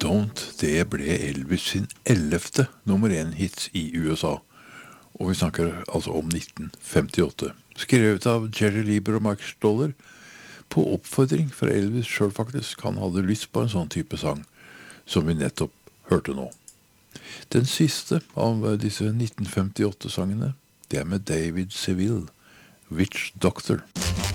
Don't, det ble Elvis sin 11. nummer 1-hit i USA. Og vi snakker altså om 1958. Skrevet av Jerry Lieber og Mike Stoller, på oppfordring fra Elvis selv faktisk. Han hadde lyst på en sånn type sang, som vi nettopp hørte nå. Den siste av disse 1958-sangene, det er med David Seville, Witch Doctor.